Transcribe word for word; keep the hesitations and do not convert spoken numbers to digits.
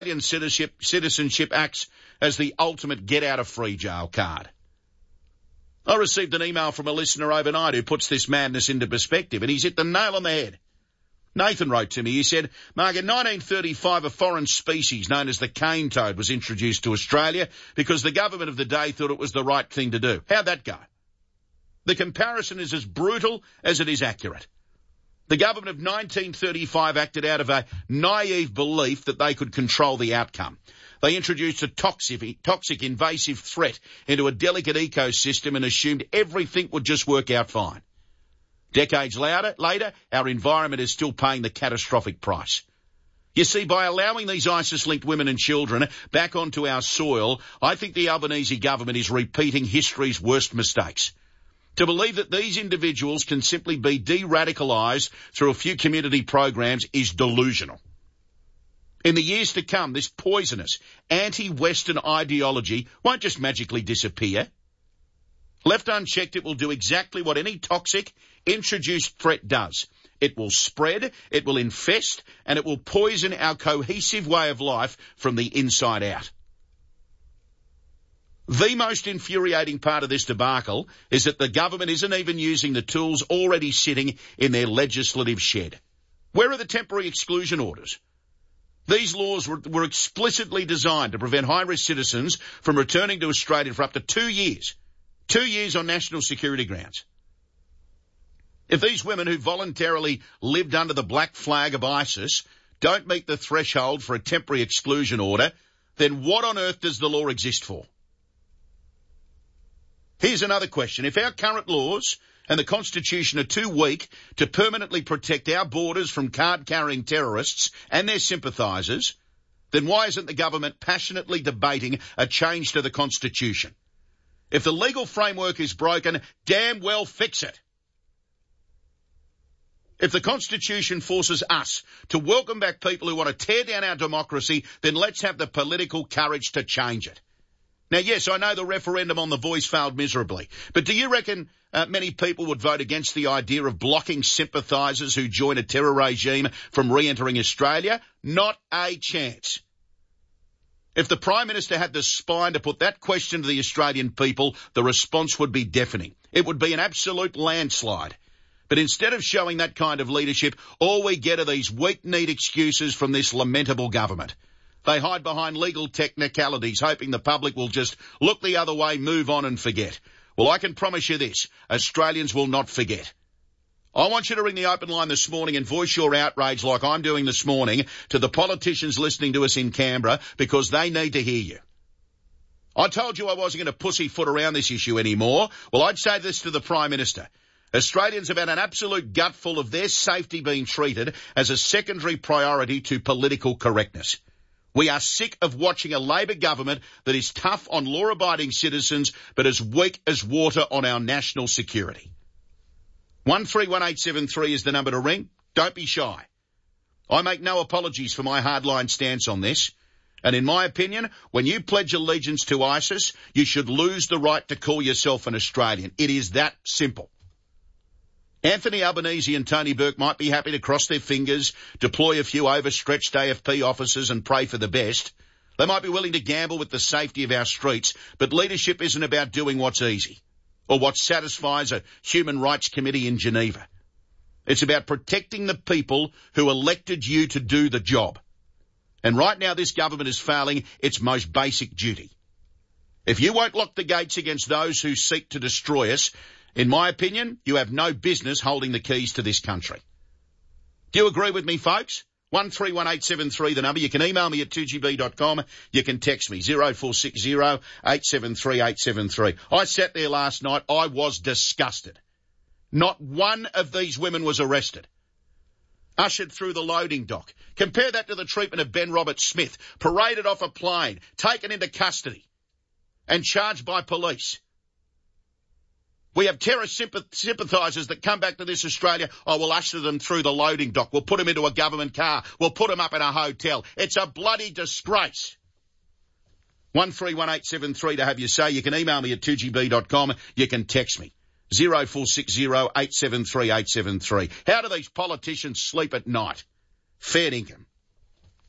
Australian citizenship, citizenship acts as the ultimate get-out-of-free-jail card. I received an email from a listener overnight who puts this madness into perspective, and he's hit the nail on the head. Nathan wrote to me, he said, Mark, in nineteen thirty-five, a foreign species known as the cane toad was introduced to Australia because the government of the day thought it was the right thing to do. How'd that go? The comparison is as brutal as it is accurate. The government of nineteen thirty-five acted out of a naive belief that they could control the outcome. They introduced a toxic, toxic invasive threat into a delicate ecosystem and assumed everything would just work out fine. Decades later, later, our environment is still paying the catastrophic price. You see, by allowing these ISIS-linked women and children back onto our soil, I think the Albanese government is repeating history's worst mistakes. To believe that these individuals can simply be de-radicalised through a few community programs is delusional. In the years to come, this poisonous anti-Western ideology won't just magically disappear. Left unchecked, it will do exactly what any toxic, introduced threat does. It will spread, it will infest, and it will poison our cohesive way of life from the inside out. The most infuriating part of this debacle is that the government isn't even using the tools already sitting in their legislative shed. Where are the temporary exclusion orders? These laws were, were explicitly designed to prevent high-risk citizens from returning to Australia for up to two years. Two years on national security grounds. If these women who voluntarily lived under the black flag of ISIS don't meet the threshold for a temporary exclusion order, then what on earth does the law exist for? Here's another question. If our current laws and the Constitution are too weak to permanently protect our borders from card-carrying terrorists and their sympathisers, then why isn't the government passionately debating a change to the Constitution? If the legal framework is broken, damn well fix it. If the Constitution forces us to welcome back people who want to tear down our democracy, then let's have the political courage to change it. Now, yes, I know the referendum on the voice failed miserably, but do you reckon uh, many people would vote against the idea of blocking sympathisers who join a terror regime from re-entering Australia? Not a chance. If the Prime Minister had the spine to put that question to the Australian people, the response would be deafening. It would be an absolute landslide. But instead of showing that kind of leadership, all we get are these weak-kneed excuses from this lamentable government. They hide behind legal technicalities, hoping the public will just look the other way, move on and forget. Well, I can promise you this, Australians will not forget. I want you to ring the open line this morning and voice your outrage like I'm doing this morning to the politicians listening to us in Canberra because they need to hear you. I told you I wasn't going to pussyfoot around this issue anymore. Well, I'd say this to the Prime Minister. Australians have had an absolute gutful of their safety being treated as a secondary priority to political correctness. We are sick of watching a Labor government that is tough on law-abiding citizens but as weak as water on our national security. one three one eight seven three is the number to ring. Don't be shy. I make no apologies for my hardline stance on this. And in my opinion, when you pledge allegiance to ISIS, you should lose the right to call yourself an Australian. It is that simple. Anthony Albanese and Tony Burke might be happy to cross their fingers, deploy a few overstretched A F P officers and pray for the best. They might be willing to gamble with the safety of our streets, but leadership isn't about doing what's easy or what satisfies a human rights committee in Geneva. It's about protecting the people who elected you to do the job. And right now this government is failing its most basic duty. If you won't lock the gates against those who seek to destroy us, in my opinion, you have no business holding the keys to this country. Do you agree with me, folks? one three one eight seven three, the number. You can email me at two g b dot com. You can text me, zero four six zero eight seven three eight seven three. I sat there last night. I was disgusted. Not one of these women was arrested. Ushered through the loading dock. Compare that to the treatment of Ben Roberts-Smith, paraded off a plane, taken into custody, and charged by police. We have terrorist sympathisers that come back to this Australia. Oh, we'll usher them through the loading dock. We'll put them into a government car. We'll put them up in a hotel. It's a bloody disgrace. one three one eight seven three to have your say. You can email me at two g b dot com. You can text me. zero four six zero eight seven three eight seven three. How do these politicians sleep at night? Fair dinkum.